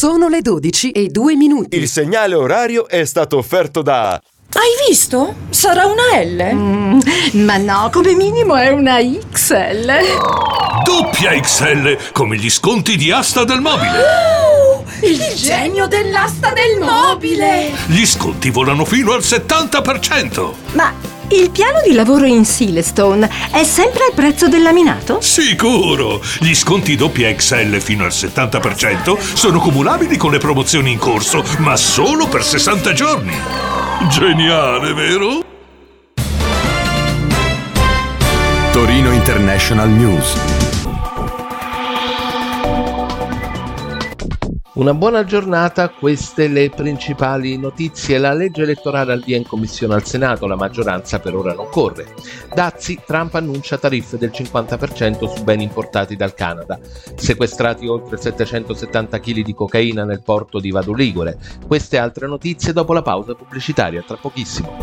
Sono le 12:02. Il segnale orario è stato offerto da... Hai visto? Sarà una L. Ma no, come minimo è una XL. Doppia XL, come gli sconti di Asta del Mobile. Il genio dell'asta del mobile. Gli sconti volano fino al 70%. Ma il piano di lavoro in Silestone è sempre al prezzo del laminato? Sicuro! Gli sconti doppia XL fino al 70% sono cumulabili con le promozioni in corso, ma solo per 60 giorni. Geniale, vero? Torino International News. Una buona giornata, queste le principali notizie. La legge elettorale al via in commissione al Senato, la maggioranza per ora non corre. Dazi, Trump annuncia tariffe del 50% su beni importati dal Canada. Sequestrati oltre 770 kg di cocaina nel porto di Vado Ligure. Queste e altre notizie dopo la pausa pubblicitaria, tra pochissimo.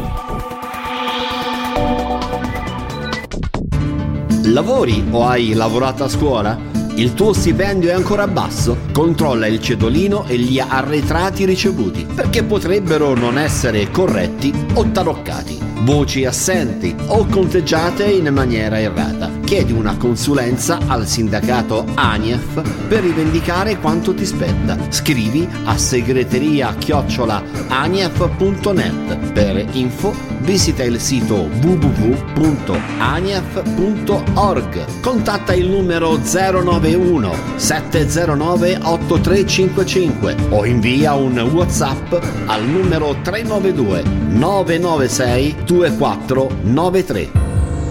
Lavori o hai lavorato a scuola? Il tuo stipendio è ancora basso? Controlla il cedolino e gli arretrati ricevuti, perché potrebbero non essere corretti o taroccati, voci assenti o conteggiate in maniera errata. Chiedi una consulenza al sindacato ANIEF per rivendicare quanto ti spetta. Scrivi a segreteria@anief.net. Per info visita il sito www.anief.org. Contatta il numero 091 709 8355 o invia un WhatsApp al numero 392 996 2493.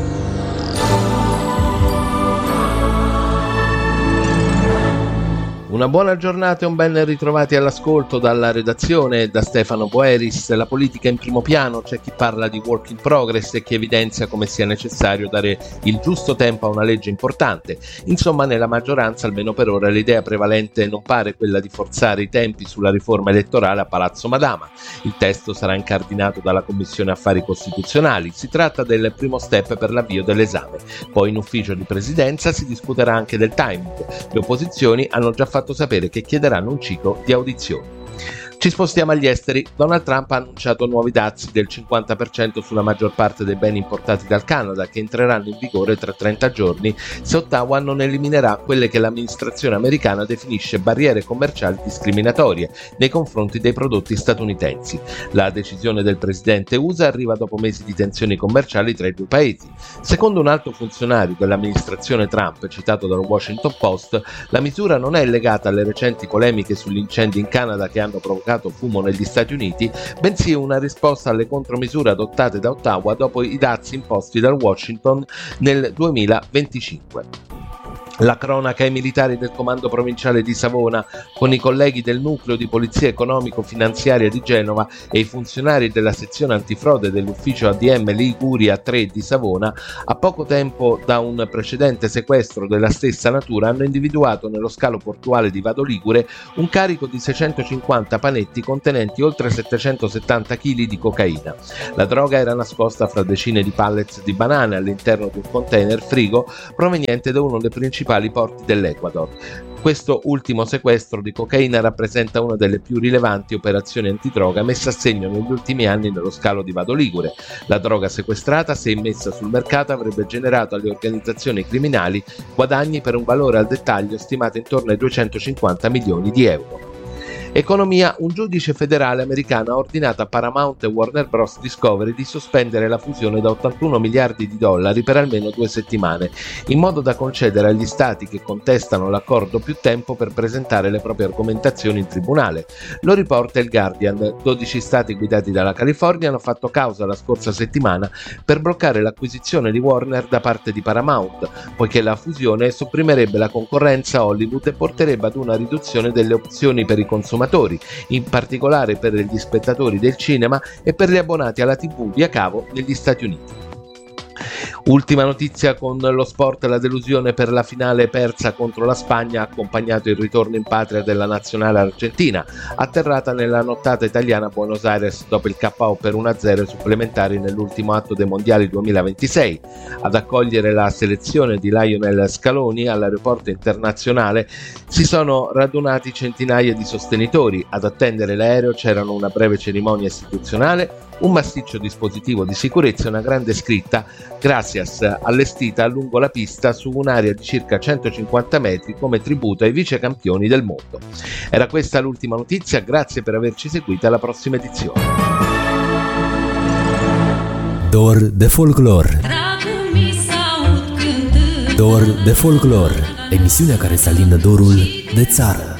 Una buona giornata e un ben ritrovati all'ascolto dalla redazione e da Stefano Boeris. La politica in primo piano, c'è chi parla di work in progress e chi evidenzia come sia necessario dare il giusto tempo a una legge importante. Insomma, nella maggioranza, almeno per ora, l'idea prevalente non pare quella di forzare i tempi sulla riforma elettorale a Palazzo Madama. Il testo sarà incardinato dalla Commissione Affari Costituzionali. Si tratta del primo step per l'avvio dell'esame. Poi in ufficio di presidenza si discuterà anche del timing. Le opposizioni hanno già fatto sapere che chiederanno un ciclo di audizioni. Ci spostiamo agli esteri. Donald Trump ha annunciato nuovi dazi del 50% sulla maggior parte dei beni importati dal Canada, che entreranno in vigore tra 30 giorni se Ottawa non eliminerà quelle che l'amministrazione americana definisce barriere commerciali discriminatorie nei confronti dei prodotti statunitensi. La decisione del presidente USA arriva dopo mesi di tensioni commerciali tra i due paesi. Secondo un alto funzionario dell'amministrazione Trump, citato dal Washington Post, la misura non è legata alle recenti polemiche sugli incendi in Canada che hanno provocato fumo negli Stati Uniti, bensì una risposta alle contromisure adottate da Ottawa dopo i dazi imposti dal Washington nel 2025. La cronaca ai militari del comando provinciale di Savona, con i colleghi del nucleo di polizia economico-finanziaria di Genova e i funzionari della sezione antifrode dell'ufficio ADM Liguria 3 di Savona, a poco tempo da un precedente sequestro della stessa natura, hanno individuato nello scalo portuale di Vado Ligure un carico di 650 panetti contenenti oltre 770 kg di cocaina. La droga era nascosta fra decine di pallets di banane all'interno di un container frigo proveniente da uno dei principali porti dell'Ecuador. Questo ultimo sequestro di cocaina rappresenta una delle più rilevanti operazioni antidroga messe a segno negli ultimi anni nello scalo di Vado Ligure. La droga sequestrata, se immessa sul mercato, avrebbe generato alle organizzazioni criminali guadagni per un valore al dettaglio stimato intorno ai 250 milioni di euro. Economia. Un giudice federale americano ha ordinato a Paramount e Warner Bros. Discovery di sospendere la fusione da 81 miliardi di dollari per almeno 2 settimane, in modo da concedere agli stati che contestano l'accordo più tempo per presentare le proprie argomentazioni in tribunale. Lo riporta il Guardian. 12 stati guidati dalla California hanno fatto causa la scorsa settimana per bloccare l'acquisizione di Warner da parte di Paramount, poiché la fusione sopprimerebbe la concorrenza a Hollywood e porterebbe ad una riduzione delle opzioni per i consumatori, in particolare per gli spettatori del cinema e per gli abbonati alla TV via cavo negli Stati Uniti. Ultima notizia con lo sport, la delusione per la finale persa contro la Spagna ha accompagnato il ritorno in patria della nazionale argentina, atterrata nella nottata italiana a Buenos Aires dopo il KO per 1-0 supplementari nell'ultimo atto dei mondiali 2026. Ad accogliere la selezione di Lionel Scaloni all'aeroporto internazionale si sono radunati centinaia di sostenitori. Ad attendere l'aereo c'erano una breve cerimonia istituzionale, un massiccio dispositivo di sicurezza e una grande scritta "Gracias", allestita lungo la pista su un'area di circa 150 metri come tributo ai vice campioni del mondo. Era questa l'ultima notizia, grazie per averci seguito, alla prossima edizione. Dor de folclor. Dor de folclor, emisiunea care să alină dorul de țară.